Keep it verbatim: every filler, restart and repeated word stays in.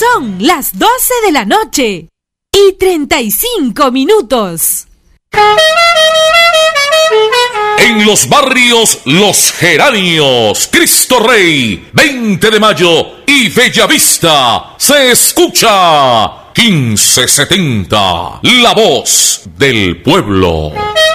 Son las doce de la noche y treinta y cinco minutos. En los barrios Los Geranios, Cristo Rey, veinte de mayo y Bellavista se escucha quince setenta, la voz del pueblo.